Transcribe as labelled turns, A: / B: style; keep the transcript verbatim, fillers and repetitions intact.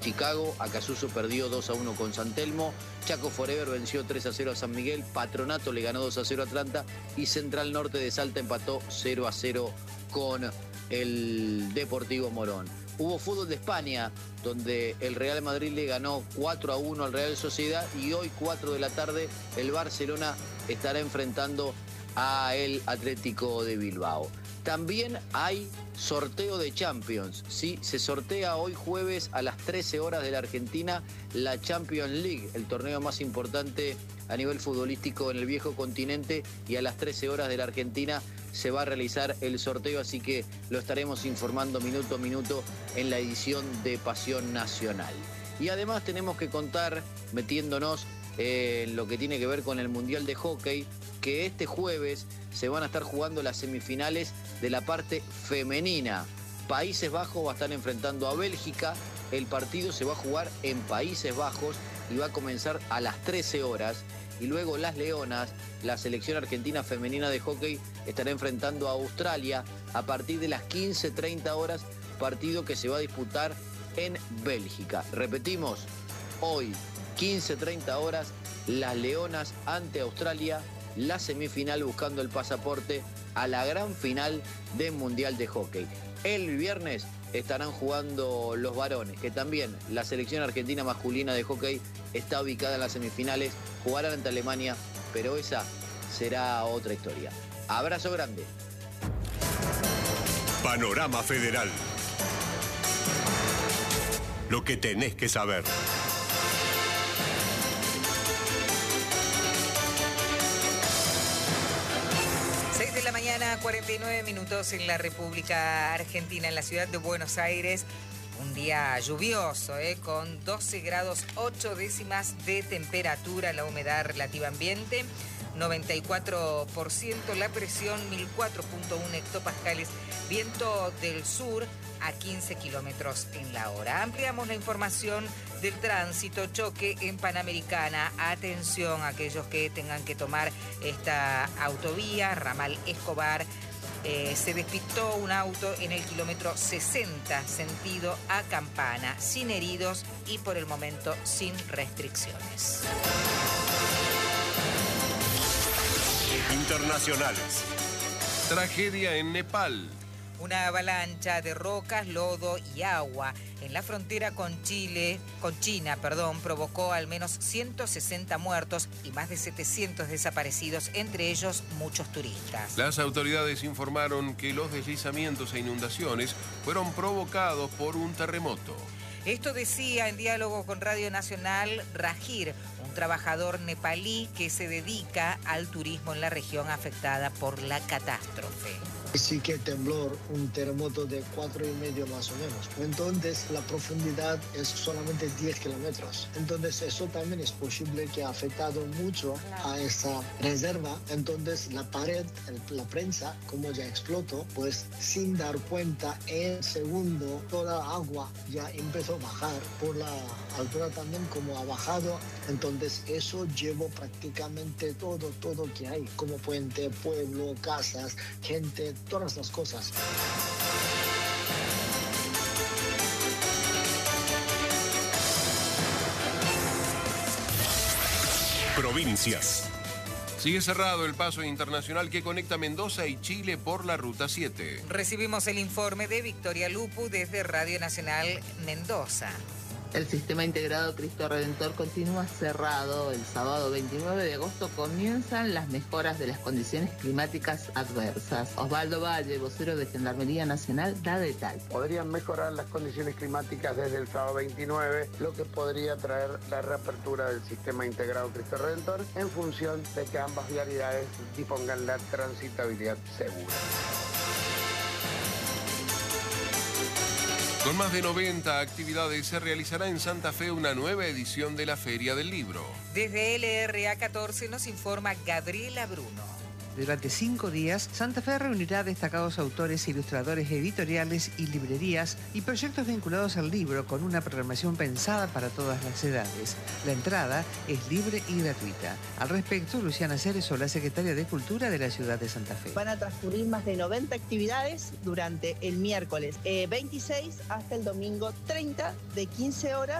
A: Chicago, Acasuso perdió dos a uno con San Telmo, Chaco Forever venció tres a cero a San Miguel, Patronato le ganó dos a cero a Atlanta y Central Norte de Salta empató cero a cero con el Deportivo Morón. Hubo fútbol de España, donde el Real Madrid le ganó cuatro a uno al Real Sociedad y hoy, cuatro de la tarde, el Barcelona estará enfrentando a el Atlético de Bilbao. También hay sorteo de Champions, ¿sí? Se sortea hoy jueves a las trece horas de la Argentina la Champions League, el torneo más importante a nivel futbolístico en el viejo continente, y a las trece horas de la Argentina se va a realizar el sorteo, así que lo estaremos informando minuto a minuto en la edición de Pasión Nacional. Y además tenemos que contar, metiéndonos en lo que tiene que ver con el Mundial de Hockey, que este jueves se van a estar jugando las semifinales de la parte femenina. Países Bajos va a estar enfrentando a Bélgica. El partido se va a jugar en Países Bajos y va a comenzar a las trece horas. Y luego las Leonas, la selección argentina femenina de hockey, estará enfrentando a Australia a partir de las quince treinta horas, partido que se va a disputar en Bélgica. Repetimos, hoy, quince treinta horas, las Leonas ante Australia, la semifinal buscando el pasaporte a la gran final del Mundial de Hockey. El viernes estarán jugando los varones, que también la selección argentina masculina de hockey está ubicada en las semifinales, jugarán ante Alemania, pero esa será otra historia. Abrazo grande.
B: Panorama Federal. Lo que tenés que saber.
C: seis de la mañana, cuarenta y nueve minutos en la República Argentina, en la ciudad de Buenos Aires. Un día lluvioso, ¿eh? Con doce grados ocho décimas de temperatura, la humedad relativa ambiente, noventa y cuatro por ciento, la presión mil cuatro punto uno hectopascales, viento del sur a quince kilómetros en la hora. Ampliamos la información del tránsito, choque en Panamericana. Atención a aquellos que tengan que tomar esta autovía, ramal Escobar. Eh, se despistó un auto en el kilómetro sesenta, sentido a Campana, sin heridos y por el momento sin restricciones.
B: Internacionales. Tragedia en Nepal.
C: Una avalancha de rocas, lodo y agua en la frontera con Chile, con China, perdón, provocó al menos ciento sesenta muertos y más de setecientos desaparecidos, entre ellos muchos turistas.
D: Las autoridades informaron que los deslizamientos e inundaciones fueron provocados por un terremoto.
C: Esto decía en diálogo con Radio Nacional Rajir, un trabajador nepalí que se dedica al turismo en la región afectada por la catástrofe.
E: Sí que temblor, un terremoto de cuatro y medio más o menos. Entonces la profundidad es solamente diez kilómetros. Entonces eso también es posible que ha afectado mucho a esa reserva. Entonces la pared, la prensa, como ya explotó, pues sin dar cuenta, en segundo toda agua ya empezó a bajar. Por la altura también como ha bajado. Entonces eso llevó prácticamente todo, todo que hay. Como puente, pueblo, casas, gente, todas las cosas.
B: Provincias.
D: Sigue cerrado el paso internacional que conecta Mendoza y Chile por la Ruta siete.
C: Recibimos el informe de Victoria Lupu desde Radio Nacional Mendoza.
F: El sistema integrado Cristo Redentor continúa cerrado. El sábado veintinueve de agosto comienzan las mejoras de las condiciones climáticas adversas. Osvaldo Valle, vocero de Gendarmería Nacional, da detalles.
G: Podrían mejorar las condiciones climáticas desde el sábado veintinueve, lo que podría traer la reapertura del sistema integrado Cristo Redentor en función de que ambas vialidades dispongan la transitabilidad segura.
D: Con más de noventa actividades se realizará en Santa Fe una nueva edición de la Feria del Libro.
C: Desde L R A catorce nos informa Gabriela Bruno.
H: Durante cinco días, Santa Fe reunirá a destacados autores, ilustradores, editoriales y librerías y proyectos vinculados al libro con una programación pensada para todas las edades. La entrada es libre y gratuita. Al respecto, Luciana Cerezo, la secretaria de Cultura de la ciudad de Santa Fe.
I: Van a transcurrir más de noventa actividades durante el miércoles eh, veintiséis hasta el domingo treinta de quince horas